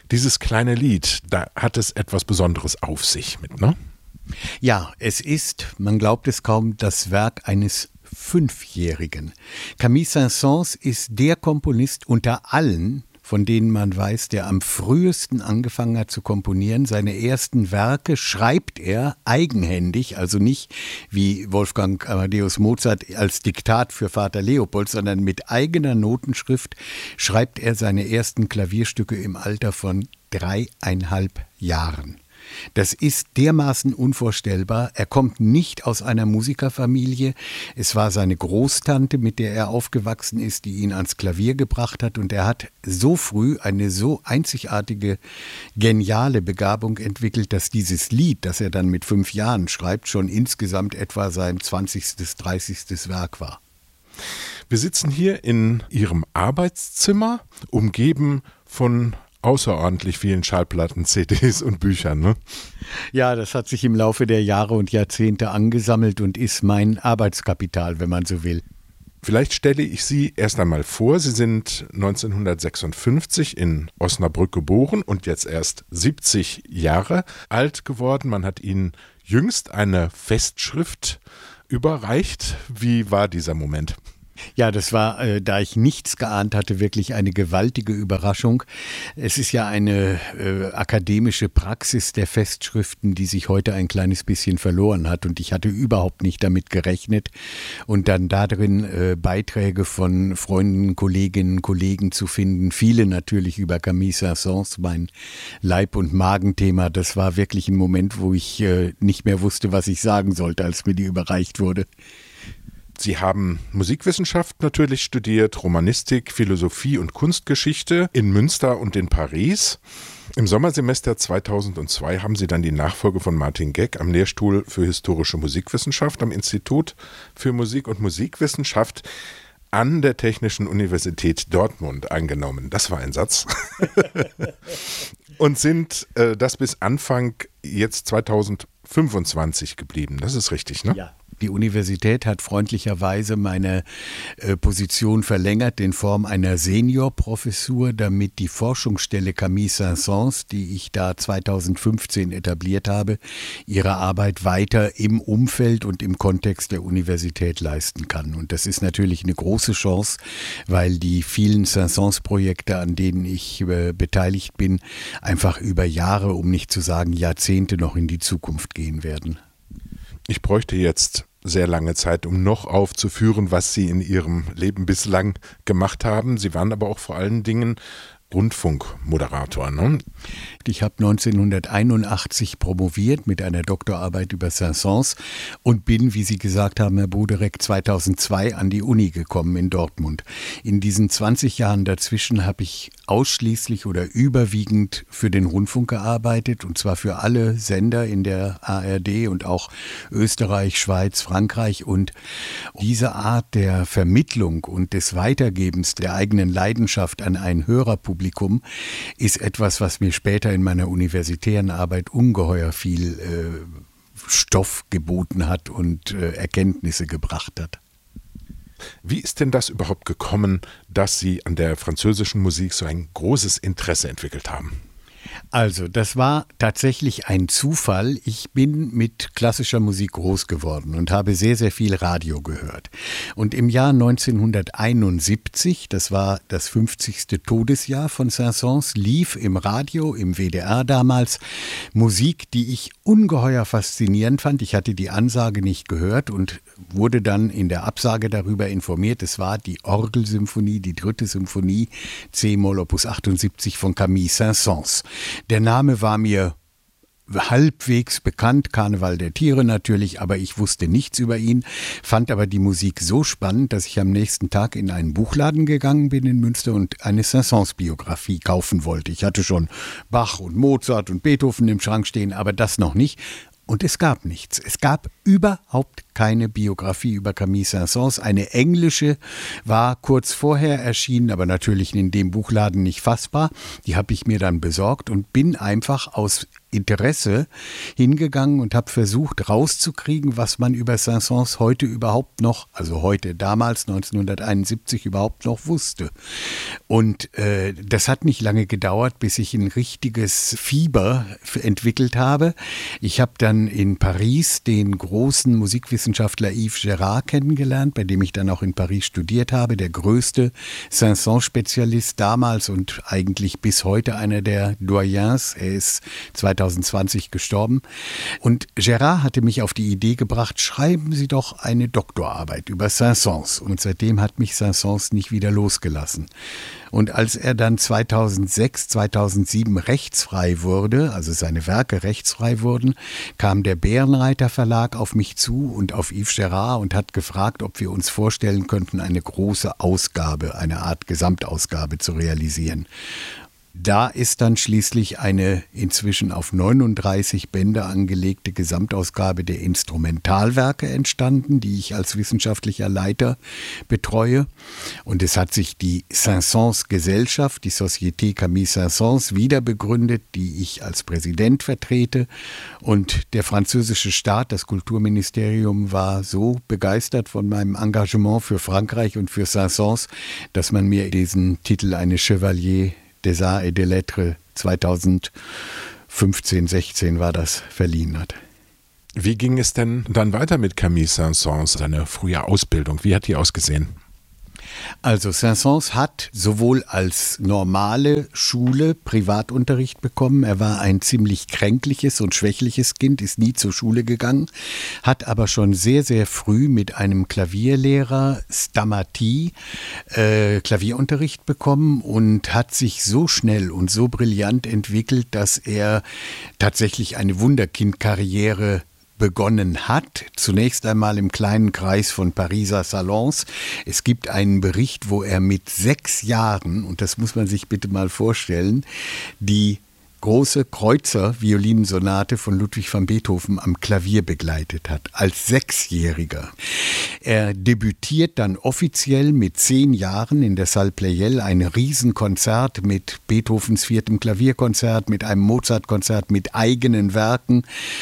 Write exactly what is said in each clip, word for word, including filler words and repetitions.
Dieses kleine Lied, da hat es etwas Besonderes auf sich mit, ne? Ja, es ist, man glaubt es kaum, das Werk eines Fünfjährigen. Camille Saint-Saëns ist der Komponist unter allen, von denen man weiß, der am frühesten angefangen hat zu komponieren. Seine ersten Werke schreibt er eigenhändig, also nicht wie Wolfgang Amadeus Mozart als Diktat für Vater Leopold, sondern mit eigener Notenschrift schreibt er seine ersten Klavierstücke im Alter von dreieinhalb Jahren. Das ist dermaßen unvorstellbar. Er kommt nicht aus einer Musikerfamilie. Es war seine Großtante, mit der er aufgewachsen ist, die ihn ans Klavier gebracht hat. Und er hat so früh eine so einzigartige, geniale Begabung entwickelt, dass dieses Lied, das er dann mit fünf Jahren schreibt, schon insgesamt etwa sein zwanzigstes, dreißigstes Werk war. Wir sitzen hier in Ihrem Arbeitszimmer, umgeben von außerordentlich vielen Schallplatten, C Ds und Büchern, ne? Ja, das hat sich im Laufe der Jahre und Jahrzehnte angesammelt und ist mein Arbeitskapital, wenn man so will. Vielleicht stelle ich Sie erst einmal vor. Sie sind neunzehnhundertsechsundfünfzig in Osnabrück geboren und jetzt erst siebzig Jahre alt geworden. Man hat Ihnen jüngst eine Festschrift überreicht. Wie war dieser Moment? Ja, das war, äh, da ich nichts geahnt hatte, wirklich eine gewaltige Überraschung. Es ist ja eine äh, akademische Praxis der Festschriften, die sich heute ein kleines bisschen verloren hat. Und ich hatte überhaupt nicht damit gerechnet. Und dann darin äh, Beiträge von Freunden, Kolleginnen, Kollegen zu finden. Viele natürlich über Camille Saint-Saëns, mein Leib- und Magenthema. Das war wirklich ein Moment, wo ich äh, nicht mehr wusste, was ich sagen sollte, als mir die überreicht wurde. Sie haben Musikwissenschaft natürlich studiert, Romanistik, Philosophie und Kunstgeschichte in Münster und in Paris. Im Sommersemester zweitausendzwei haben Sie dann die Nachfolge von Martin Geck am Lehrstuhl für historische Musikwissenschaft am Institut für Musik und Musikwissenschaft an der Technischen Universität Dortmund eingenommen. Das war ein Satz. Und sind äh, das bis Anfang jetzt zweitausendfünfundzwanzig geblieben. Das ist richtig, ne? Ja. Die Universität hat freundlicherweise meine äh, Position verlängert in Form einer Seniorprofessur, damit die Forschungsstelle Camille Saint-Saëns, die ich da zweitausendfünfzehn etabliert habe, ihre Arbeit weiter im Umfeld und im Kontext der Universität leisten kann. Und das ist natürlich eine große Chance, weil die vielen Saint-Saëns-Projekte, an denen ich äh, beteiligt bin, einfach über Jahre, um nicht zu sagen Jahrzehnte noch in die Zukunft gehen werden. Ich bräuchte jetzt sehr lange Zeit, um noch aufzuführen, was Sie in Ihrem Leben bislang gemacht haben. Sie waren aber auch vor allen Dingen Rundfunkmoderator, ne? Ich habe neunzehnhunderteinundachtzig promoviert mit einer Doktorarbeit über Saint-Saëns und bin, wie Sie gesagt haben, Herr Boderek, zweitausendzwei an die Uni gekommen in Dortmund. In diesen zwanzig Jahren dazwischen habe ich ausschließlich oder überwiegend für den Rundfunk gearbeitet, und zwar für alle Sender in der A R D und auch Österreich, Schweiz, Frankreich. Und diese Art der Vermittlung und des Weitergebens der eigenen Leidenschaft an ein Hörerpublikum ist etwas, was mir später in meiner universitären Arbeit ungeheuer viel äh, Stoff geboten hat und äh, Erkenntnisse gebracht hat. Wie ist denn das überhaupt gekommen, dass Sie an der französischen Musik so ein großes Interesse entwickelt haben? Also, das war tatsächlich ein Zufall. Ich bin mit klassischer Musik groß geworden und habe sehr, sehr viel Radio gehört. Und im Jahr neunzehnhunderteinundsiebzig, das war das fünfzigste Todesjahr von Saint-Saëns, lief im Radio, im W D R damals, Musik, die ich ungeheuer faszinierend fand. Ich hatte die Ansage nicht gehört und wurde dann in der Absage darüber informiert. Es war die Orgelsymphonie, die dritte Symphonie, C-Moll Opus achtundsiebzig von Camille Saint-Saëns. Der Name war mir halbwegs bekannt, Karneval der Tiere natürlich, aber ich wusste nichts über ihn, fand aber die Musik so spannend, dass ich am nächsten Tag in einen Buchladen gegangen bin in Münster und eine Saint-Saëns-Biografie kaufen wollte. Ich hatte schon Bach und Mozart und Beethoven im Schrank stehen, aber das noch nicht. Und es gab nichts. Es gab überhaupt keine Biografie über Camille Saint-Saëns. Eine englische war kurz vorher erschienen, aber natürlich in dem Buchladen nicht fassbar. Die habe ich mir dann besorgt und bin einfach aus Interesse hingegangen und habe versucht rauszukriegen, was man über Saint-Saëns heute überhaupt noch, also heute, damals neunzehnhunderteinundsiebzig überhaupt noch wusste. Und äh, das hat nicht lange gedauert, bis ich ein richtiges Fieber entwickelt habe. Ich habe dann in Paris den großen Musikwissenschaftler Yves Gérard kennengelernt, bei dem ich dann auch in Paris studiert habe, der größte Saint-Saëns-Spezialist damals und eigentlich bis heute einer der Doyens. Er ist zweitausendzwanzig gestorben. Und Gérard hatte mich auf die Idee gebracht, schreiben Sie doch eine Doktorarbeit über Saint-Saëns. Und seitdem hat mich Saint-Saëns nicht wieder losgelassen. Und als er dann zweitausendsechs, zweitausendsieben rechtsfrei wurde, also seine Werke rechtsfrei wurden, kam der Bärenreiter Verlag auf mich zu und auf Yves Gérard und hat gefragt, ob wir uns vorstellen könnten, eine große Ausgabe, eine Art Gesamtausgabe zu realisieren. Da ist dann schließlich eine inzwischen auf neununddreißig Bände angelegte Gesamtausgabe der Instrumentalwerke entstanden, die ich als wissenschaftlicher Leiter betreue. Und es hat sich die Saint-Saëns Gesellschaft, die Société Camille Saint-Saëns, wieder begründet, die ich als Präsident vertrete. Und der französische Staat, das Kulturministerium, war so begeistert von meinem Engagement für Frankreich und für Saint-Saëns, dass man mir diesen Titel eines Chevalier des Arts et des Lettres zweitausendfünfzehn, sechzehn war das, verliehen hat. Wie ging es denn dann weiter mit Camille Saint-Saëns, seine frühe Ausbildung? Wie hat die ausgesehen? Also Saint-Saëns hat sowohl als normale Schule Privatunterricht bekommen. Er war ein ziemlich kränkliches und schwächliches Kind, ist nie zur Schule gegangen, hat aber schon sehr, sehr früh mit einem Klavierlehrer, Stamaty, äh, Klavierunterricht bekommen und hat sich so schnell und so brillant entwickelt, dass er tatsächlich eine Wunderkind-Karriere begonnen hat, zunächst einmal im kleinen Kreis von Pariser Salons. Es gibt einen Bericht, wo er mit sechs Jahren, und das muss man sich bitte mal vorstellen, die große Kreuzer-Violinensonate von Ludwig van Beethoven am Klavier begleitet hat, als Sechsjähriger. Er debütiert dann offiziell mit zehn Jahren in der Salle Pleyel, ein Riesenkonzert mit Beethovens viertem Klavierkonzert, mit einem Mozart-Konzert, mit eigenen Werken.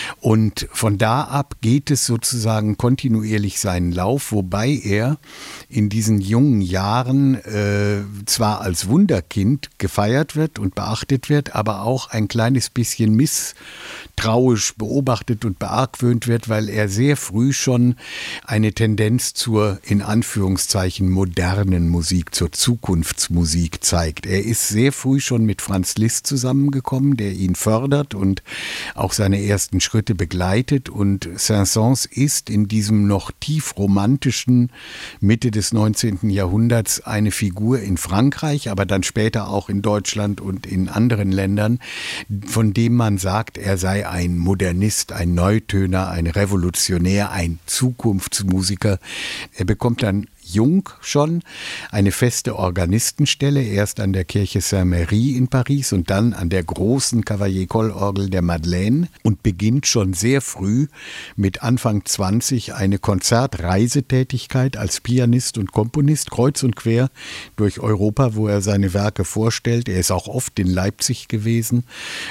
Und von da ab geht es sozusagen kontinuierlich seinen Lauf, wobei er in diesen jungen Jahren äh, zwar als Wunderkind gefeiert wird und beachtet wird, aber auch ein kleines bisschen misstrauisch beobachtet und beargwöhnt wird, weil er sehr früh schon eine Tendenz zur, in Anführungszeichen, modernen Musik, zur Zukunftsmusik zeigt. Er ist sehr früh schon mit Franz Liszt zusammengekommen, der ihn fördert und auch seine ersten Schritte begleitet. Und Saint-Saëns ist in diesem noch tief romantischen Mitte des neunzehnten Jahrhunderts eine Figur in Frankreich, aber dann später auch in Deutschland und in anderen Ländern, von dem man sagt, er sei ein Modernist, ein Neutöner, ein Revolutionär, ein Zukunftsmusiker. Er bekommt dann jung schon eine feste Organistenstelle, erst an der Kirche Saint-Merry in Paris und dann an der großen Cavalier-Coll-Orgel der Madeleine und beginnt schon sehr früh mit Anfang zwanzig eine Konzertreisetätigkeit als Pianist und Komponist kreuz und quer durch Europa, wo er seine Werke vorstellt. Er ist auch oft in Leipzig gewesen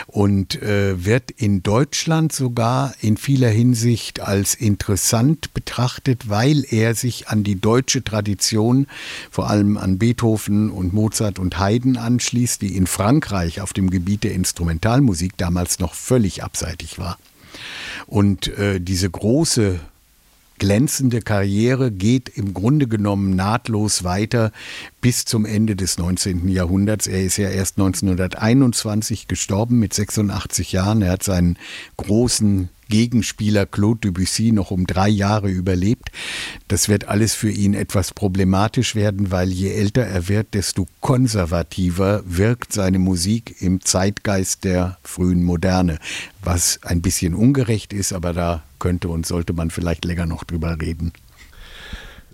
und äh, wird in Deutschland sogar in vieler Hinsicht als interessant betrachtet, weil er sich an die deutsche Tradition, vor allem an Beethoven und Mozart und Haydn anschließt, die in Frankreich auf dem Gebiet der Instrumentalmusik damals noch völlig abseitig war. Und äh, diese große glänzende Karriere geht im Grunde genommen nahtlos weiter bis zum Ende des neunzehnten Jahrhunderts. Er ist ja erst neunzehnhunderteinundzwanzig gestorben mit sechsundachtzig Jahren. Er hat seinen großen Gegenspieler Claude Debussy noch um drei Jahre überlebt. Das wird alles für ihn etwas problematisch werden, weil je älter er wird, desto konservativer wirkt seine Musik im Zeitgeist der frühen Moderne, was ein bisschen ungerecht ist, aber da könnte und sollte man vielleicht länger noch drüber reden.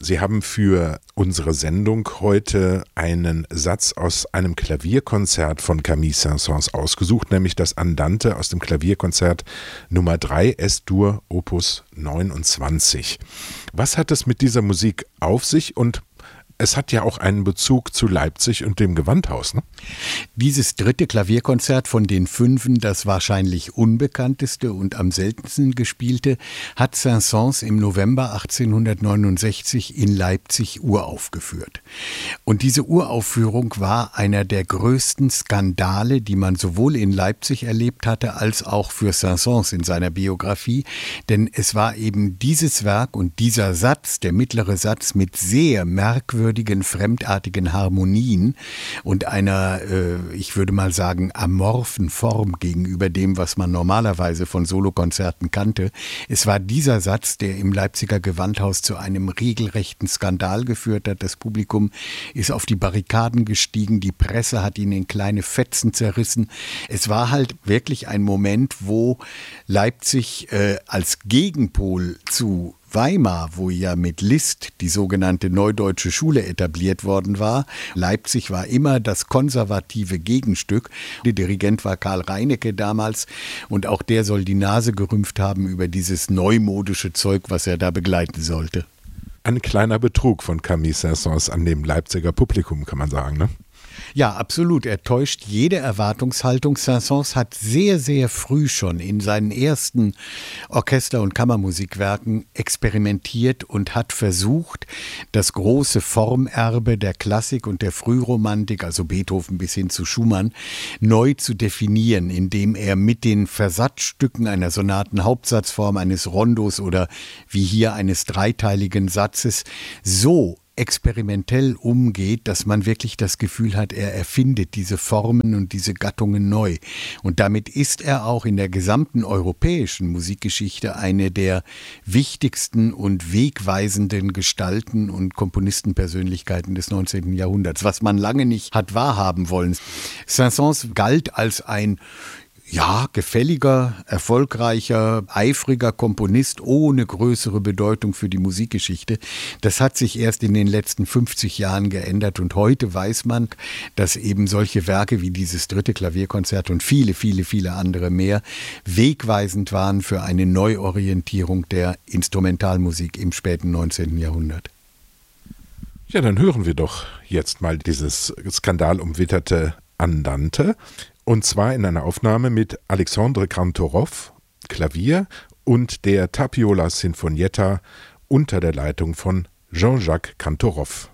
Sie haben für unsere Sendung heute einen Satz aus einem Klavierkonzert von Camille Saint-Saëns ausgesucht, nämlich das Andante aus dem Klavierkonzert Nummer drei S-Dur Opus neunundzwanzig. Was hat es mit dieser Musik auf sich und es hat ja auch einen Bezug zu Leipzig und dem Gewandhaus, ne? Dieses dritte Klavierkonzert von den fünfen, das wahrscheinlich unbekannteste und am seltensten gespielte, hat Saint-Saëns im November achtzehnhundertneunundsechzig in Leipzig uraufgeführt. Und diese Uraufführung war einer der größten Skandale, die man sowohl in Leipzig erlebt hatte, als auch für Saint-Saëns in seiner Biografie. Denn es war eben dieses Werk und dieser Satz, der mittlere Satz, mit sehr merkwürdigen, fremdartigen Harmonien und einer, äh, ich würde mal sagen, amorphen Form gegenüber dem, was man normalerweise von Solokonzerten kannte. Es war dieser Satz, der im Leipziger Gewandhaus zu einem regelrechten Skandal geführt hat. Das Publikum ist auf die Barrikaden gestiegen, die Presse hat ihn in kleine Fetzen zerrissen. Es war halt wirklich ein Moment, wo Leipzig äh, als Gegenpol zu Weimar, wo ja mit Liszt die sogenannte Neudeutsche Schule etabliert worden war. Leipzig war immer das konservative Gegenstück. Der Dirigent war Karl Reinecke damals und auch der soll die Nase gerümpft haben über dieses neumodische Zeug, was er da begleiten sollte. Ein kleiner Betrug von Camille Saint-Saëns an dem Leipziger Publikum, kann man sagen, ne? Ja, absolut. Er täuscht jede Erwartungshaltung. Saint-Saëns hat sehr, sehr früh schon in seinen ersten Orchester- und Kammermusikwerken experimentiert und hat versucht, das große Formerbe der Klassik und der Frühromantik, also Beethoven bis hin zu Schumann, neu zu definieren, indem er mit den Versatzstücken einer Sonatenhauptsatzform, eines Rondos oder wie hier eines dreiteiligen Satzes so experimentell umgeht, dass man wirklich das Gefühl hat, er erfindet diese Formen und diese Gattungen neu. Und damit ist er auch in der gesamten europäischen Musikgeschichte eine der wichtigsten und wegweisenden Gestalten und Komponistenpersönlichkeiten des neunzehnten Jahrhunderts, was man lange nicht hat wahrhaben wollen. Saint-Saëns galt als ein Ja, gefälliger, erfolgreicher, eifriger Komponist ohne größere Bedeutung für die Musikgeschichte. Das hat sich erst in den letzten fünfzig Jahren geändert und heute weiß man, dass eben solche Werke wie dieses dritte Klavierkonzert und viele, viele, viele andere mehr wegweisend waren für eine Neuorientierung der Instrumentalmusik im späten neunzehnten Jahrhundert. Ja, dann hören wir doch jetzt mal dieses skandalumwitterte Andante. Und zwar in einer Aufnahme mit Alexandre Kantorov, Klavier, und der Tapiola Sinfonietta unter der Leitung von Jean-Jacques Kantorov.